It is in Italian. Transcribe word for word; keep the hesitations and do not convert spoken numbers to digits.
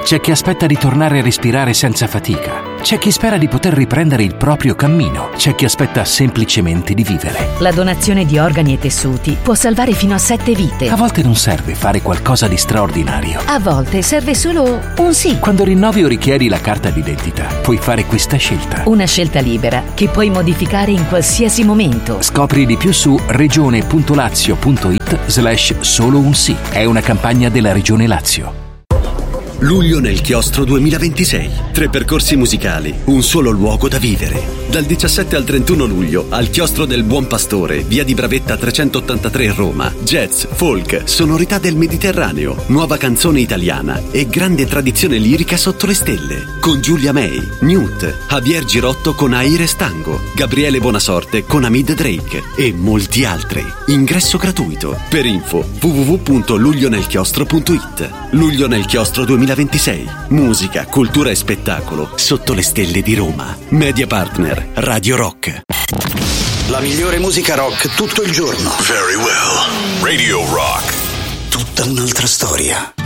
C'è chi aspetta di tornare a respirare senza fatica. C'è chi spera di poter riprendere il proprio cammino. C'è chi aspetta semplicemente di vivere. La donazione di organi e tessuti può salvare fino a sette vite. A volte non serve fare qualcosa di straordinario. A volte serve solo un sì. Quando rinnovi o richiedi la carta d'identità, puoi fare questa scelta. Una scelta libera che puoi modificare in qualsiasi momento. Scopri di più su regione.lazio.it slash solo un sì. È una campagna della Regione Lazio. Luglio nel Chiostro duemilaventisei. Tre percorsi musicali, un solo luogo da vivere. Dal diciassette al trentuno luglio al Chiostro del Buon Pastore, via di Bravetta trecentottantatré Roma. Jazz, folk, sonorità del Mediterraneo, nuova canzone italiana e grande tradizione lirica sotto le stelle. Con Giulia May, Newt, Javier Girotto con Aire Stango, Gabriele Bonasorte con Amid Drake e molti altri. Ingresso gratuito. Per info w w w punto luglio nel chiostro punto it. Luglio nel Chiostro duemilaventisei. Musica, cultura e spettacolo sotto le stelle di Roma. Media partner Radio Rock. La migliore musica rock tutto il giorno. Very well. Radio Rock. Tutta un'altra storia.